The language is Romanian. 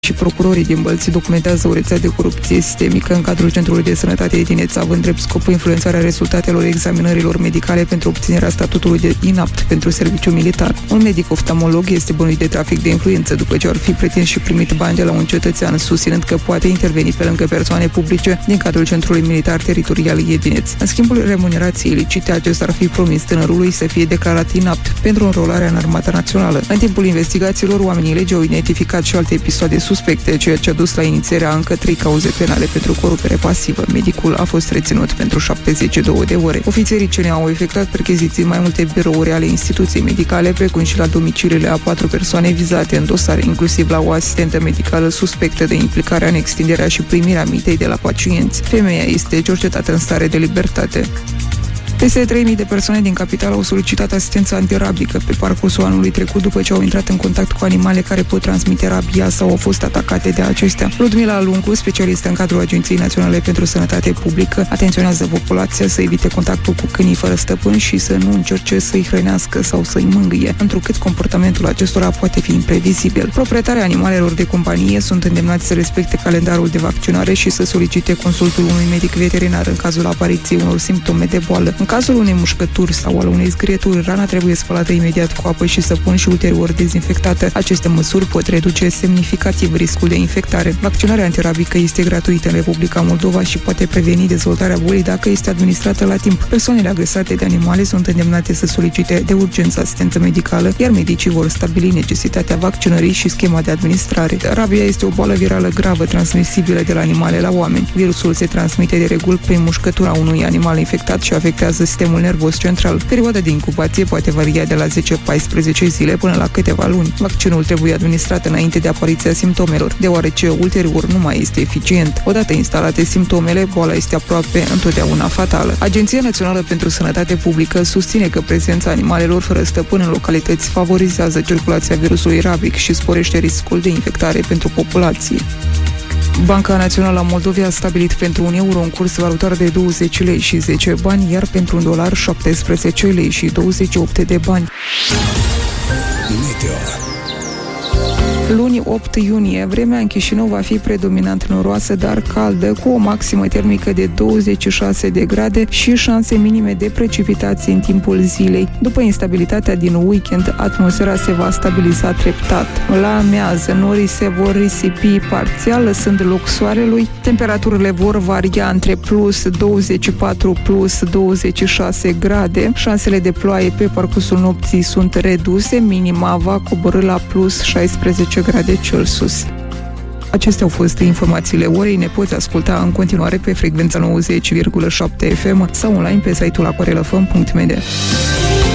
și procurorii din Bălți documentează o rețea de corupție sistemică în cadrul Centrului de Sănătate Edineț, având drept scop influențarea rezultatelor examinărilor medicale pentru obținerea statutului de inapt pentru serviciu militar. Un medic oftalmolog este bănuit de trafic de influență după ce ar fi pretins și primit bani de la un cetățean, susținând că poate interveni pe lângă persoane publice din cadrul Centrului Militar Teritorial Edineț. În schimbul remunerației ilicite, acesta ar fi promis tânărului să fie declarat inapt pentru înrolarea în Armata Națională. În timpul investigațiilor, oamenii legii au identificat și alte episoade suspecte, ceea ce a dus la inițierea încă 3 cauze penale pentru corupere pasivă. Medicul a fost reținut pentru 72 de ore. Ofițerii CNA au efectuat percheziții în mai multe birouri ale instituției medicale, precum și la domiciliile a 4 persoane vizate în dosare, inclusiv la o asistentă medicală suspectă de implicarea în extinderea și primirea mitei de la pacienți. Femeia este cercetată în stare de libertate. Peste 3.000 de persoane din capitală au solicitat asistență antirabică pe parcursul anului trecut după ce au intrat în contact cu animale care pot transmite rabia sau au fost atacate de acestea. Ludmila Luncu, specialistă în cadrul Agenției Naționale pentru Sănătate Publică, atenționează populația să evite contactul cu câinii fără stăpân și să nu încerce să-i hrănească sau să-i mângâie, întrucât comportamentul acestora poate fi imprevizibil. Proprietarii animalelor de companie sunt îndemnați să respecte calendarul de vaccinare și să solicite consultul unui medic veterinar în cazul apariției unor simptome de boală. În cazul unei mușcături sau al unei zgârieturi, rana trebuie spălată imediat cu apă și săpun și ulterior dezinfectată. Aceste măsuri pot reduce semnificativ riscul de infectare. Vaccinarea antirabică este gratuită în Republica Moldova și poate preveni dezvoltarea bolii dacă este administrată la timp. Persoanele agresate de animale sunt îndemnate să solicite de urgență asistență medicală, iar medicii vor stabili necesitatea vaccinării și schema de administrare. Rabia este o boală virală gravă transmisibilă de la animale la oameni. Virusul se transmite de regulă prin mușcătura unui animal infectat și afectează sistemul nervos central. Perioada de incubație poate varia de la 10-14 zile până la câteva luni. Vaccinul trebuie administrat înainte de apariția simptomelor, deoarece ulterior nu mai este eficient. Odată instalate simptomele, boala este aproape întotdeauna fatală. Agenția Națională pentru Sănătate Publică susține că prezența animalelor fără stăpân în localități favorizează circulația virusului rabic și sporește riscul de infectare pentru populație. Banca Națională a Moldovei a stabilit pentru un euro un curs valutar de 20 lei și 10 bani, iar pentru un dolar 17 lei și 28 de bani. Meteo. Luni 8 iunie, vremea în Chișinău va fi predominant noroasă, dar caldă, cu o maximă termică de 26 de grade și șanse minime de precipitații în timpul zilei. După instabilitatea din weekend, atmosfera se va stabiliza treptat. La amiază, norii se vor risipi parțial, lăsând loc soarelui. Temperaturile vor varia între plus 24 plus 26 grade. Șansele de ploaie pe parcursul nopții sunt reduse, minima va coborî la plus 16 grade Celsius. Acestea au fost informațiile orei. Ne poți asculta în continuare pe frecvența 90,7 FM sau online pe site-ul aquarelafm.md.